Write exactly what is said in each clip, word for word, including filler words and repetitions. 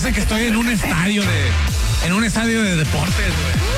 Parece que estoy en un estadio de, en un estadio de deportes, güey.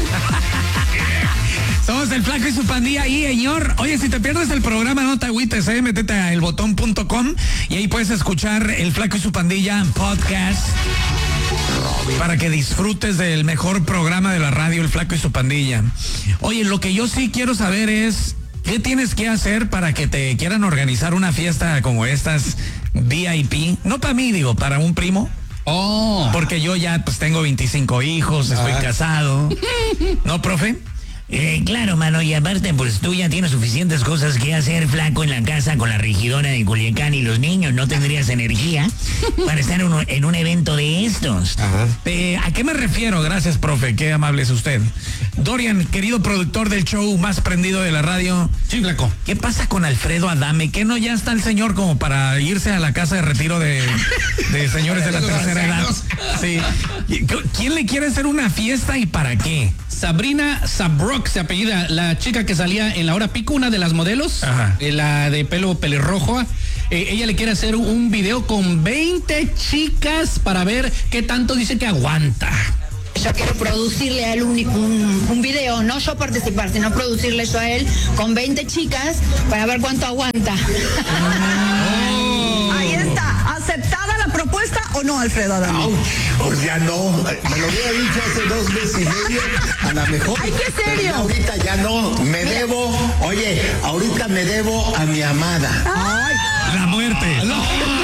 Somos el Flaco y su pandilla y señor. Oye, si te pierdes el programa, no te agüites, eh, métete a el botón punto com y ahí puedes escuchar el Flaco y su pandilla podcast para que disfrutes del mejor programa de la radio, el Flaco y su pandilla. Oye, lo que yo sí quiero saber es, ¿qué tienes que hacer para que te quieran organizar una fiesta como estas V I P? No para mí, digo, para un primo. Oh. Porque yo ya pues tengo veinticinco hijos, estoy ah. casado. ¿No, profe? Eh, claro, mano, y aparte, pues tú ya tienes suficientes cosas que hacer, Flaco, en la casa con la regidora de Culiacán y los niños. No tendrías energía para estar uno, en un evento de estos. Ajá. Eh, ¿A qué me refiero? Gracias, profe, qué amable es usted. Dorian, querido productor del show más prendido de la radio. Sí, Flaco. ¿Qué pasa con Alfredo Adame? ¿Qué no ya está el señor como para irse a la casa de retiro de, de señores de la tercera edad? Sí. ¿Quién le quiere hacer una fiesta y para qué? Sabrina Sabrok se apellida, la chica que salía en La Hora Pico, una de las modelos, eh, la de pelo pelirrojo. Eh, ella le quiere hacer un video con veinte chicas para ver qué tanto dice que aguanta. Yo quiero producirle a él un, un, un video, no yo participar, sino producirle eso a él con veinte chicas para ver cuánto aguanta. Oh. Ahí está, ¿aceptada la propuesta o no, Alfredo Adame? No, pues ya no, me lo había dicho hace dos meses y medio, a lo mejor. Ay, qué serio. Ahorita ya no, me debo, oye, ahorita me debo a mi amada. Ay. La muerte. No.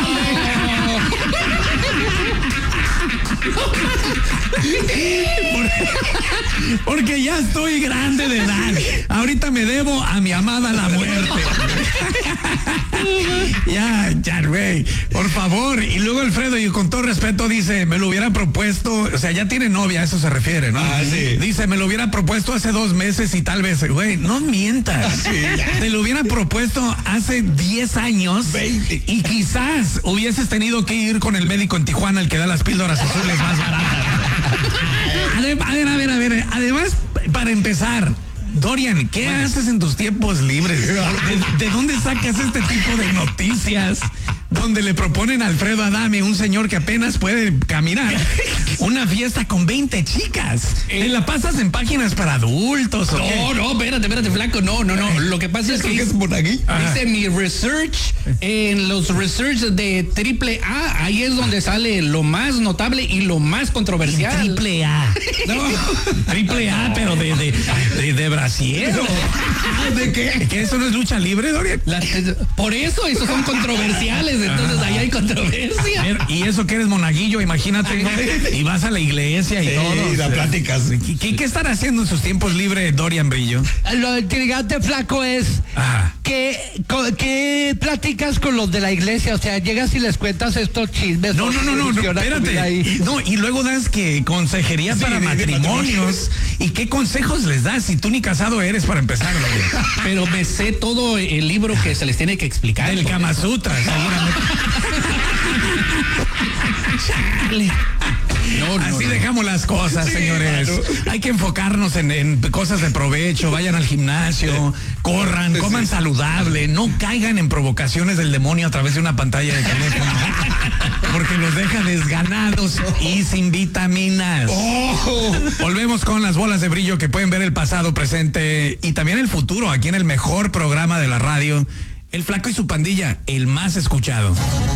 Porque, porque ya estoy grande de edad. Ahorita me debo a mi amada la muerte. Ya, ya, güey, por favor. Y luego Alfredo, y con todo respeto, dice, me lo hubiera propuesto, o sea, ya tiene novia, a eso se refiere, ¿no? Ah, sí. Dice, me lo hubiera propuesto hace dos meses y tal vez, güey, no mientas. Sí, te lo hubiera propuesto hace diez años. veinte. Y quizás hubieses tenido que ir con el médico en Tijuana, el que da las píldoras azules más baratas. A ver, a ver, a ver, a ver. Además, para empezar, Dorian, ¿qué bueno. haces en tus tiempos libres? ¿De, ¿De dónde sacas este tipo de noticias donde le proponen a Alfredo Adame, un señor que apenas puede caminar, una fiesta con veinte chicas? ¿Te la pasas en páginas para adultos o No, qué? no, espérate, espérate, Flaco, no, no, no. Lo que pasa es que es Monaguillo. Dice mi research, en los research de triple A, ahí es donde sale lo más notable y lo más controversial. Triple A. No, triple A, pero de, de, de, de Brasil. ¿De qué? ¿Que eso no es lucha libre, Dorian? La, por eso, esos son controversiales, entonces ahí hay controversia. A ver, y eso que eres monaguillo, imagínate, y vas a la iglesia y sí, todo. Y la pláticas. ¿Qué, qué, ¿Qué estará haciendo en sus tiempos libres, Dorian Brillo? Lo intrigante, Flaco, es Ajá. que, que platicas con los de la iglesia, o sea, llegas y les cuentas estos chismes. No, no, no, no, no, espérate. No, y luego das que consejería sí, para de, matrimonios. De ¿Y qué consejos les das si tú ni casado eres para empezar? Pero me sé todo el libro que se les tiene que explicar. El Kama Sutra, seguramente. No, no, Así no. dejamos las cosas, sí, señores. Claro. Hay que enfocarnos en, en cosas de provecho. Vayan al gimnasio, corran, coman saludable, no caigan en provocaciones del demonio a través de una pantalla de teléfono, porque los deja desganados y sin vitaminas. Oh. Volvemos con las bolas de brillo que pueden ver el pasado, presente y también el futuro aquí en el mejor programa de la radio, El Flaco y su pandilla, el más escuchado.